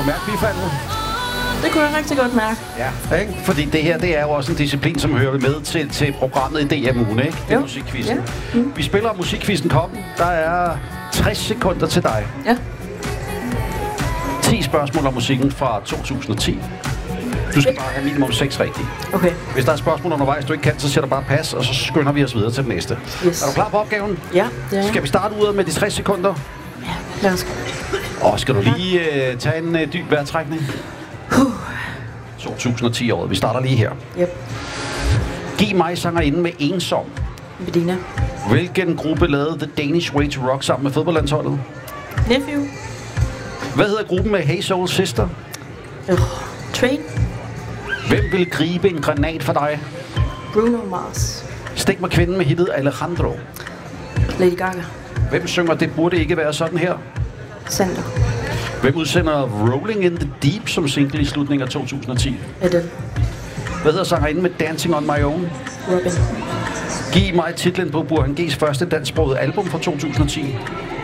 Mærke bifaldet? Det kunne jeg rigtig godt mærke. Ja, ikke? Fordi det her, det er jo også en disciplin, som hører med til programmet i DM-ugen, ikke? Det er musikquizzen. Ja. Vi spiller musikquizzen Koppen. Der er 60 sekunder til dig. Ja. 10 spørgsmål om musikken fra 2010. Du skal bare have minimum 6 rigtige. Okay. Hvis der er spørgsmål undervejs, du ikke kan, så siger du bare pas, og så skynder vi os videre til den næste. Yes. Er du klar på opgaven? Ja, det er jeg. Skal vi starte ud med de 60 sekunder? Ja, lad os. Og skal du lige tage en dyb vejrtrækning? 2010-året. Vi starter lige her. Yep. Giv mig sangerinden med ensom. Medina. Hvilken gruppe lavede The Danish Way to Rock sammen med fodboldlandsholdet? Nephew. Hvad hedder gruppen med Hey Soul Sister? Train. Hvem vil gribe en granat for dig? Bruno Mars. Stik mig kvinden med hittet Alejandro. Lady Gaga. Hvem synger Det burde ikke være sådan her? Sander. Hvem udsender Rolling in the Deep som single i slutningen af 2010? Adele. Hvad hedder sangerinden med Dancing on My Own? Robin. Giv mig titlen på Burhan G's første dansksprogede album fra 2010.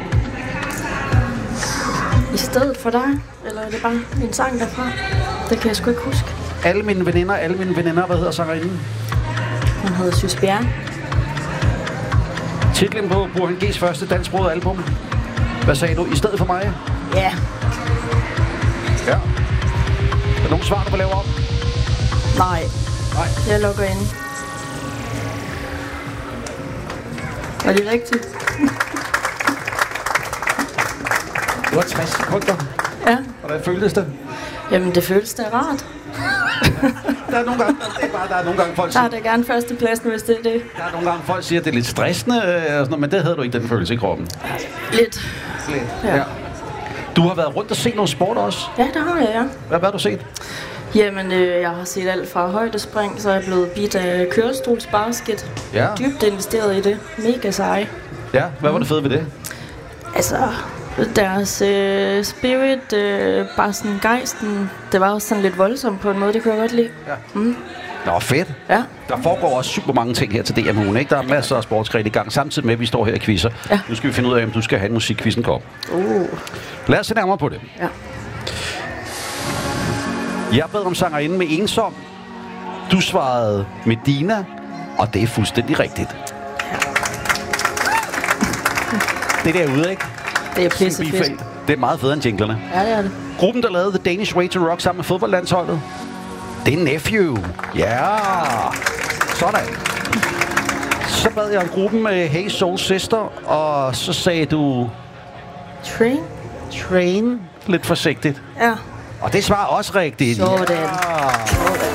I stedet for dig? Eller er det bare en sang derfra? Det kan jeg sgu ikke huske. Alle mine veninder. Hvad hedder sangerinden? Hun hedder Sys Bjerre. Titlen på Burhan G's første dansksprogede album? Hvad sagde du? I stedet for mig? Ja. Ja. Er der nogen svar, du vil lave om? Nej. Nej. Jeg logger ind. Var det rigtigt? Det var 60 sekunder. Ja. Hvordan føltes det? Jamen, det føles da rart. Der er nogle gange, folk Så siger, har det gerne førstepladsen, hvis det er det. der er nogle gange folk siger, at det er lidt stressende, og sådan noget, men det havde du ikke, den følelse i kroppen. Lidt. Ja. Du har været rundt og set noget sport også. Ja, det har jeg, ja. Hvad har du set? Jamen, jeg har set alt fra højdespring, så er jeg blevet bidt af kørestolsbasket. Ja. Dybt investeret i det. Mega sej. Ja, hvad var det fede ved det? Altså, deres spirit, bare sådan gejsten, det var også sådan lidt voldsomt på en måde, det kunne jeg godt lide. Ja. Nå, fedt. Ja. Der foregår også super mange ting her til DM-ugen, ikke? Der er masser af sportsgrene i gang, samtidig med, at vi står her og quizzer. Ja. Nu skal vi finde ud af, om du skal have en musikquizzen kop. Lad os se nærmere på det. Ja. Jeg bad om sangerinden med ensom. Du svarede Medina, og det er fuldstændig rigtigt. Ja. Det er derude, ikke? Det er pissefedt. Det er meget federe end jinglerne. Ja, det er det. Gruppen, der lavede The Danish Way to Rock sammen med fodboldlandsholdet, det er Nephew. Ja, sådan. Så bad jeg om gruppen med Hey Soul Sister, og så sagde du... Train. Lidt forsigtigt. Ja. Og det svarer også rigtigt. Sådan. Ja. Sådan.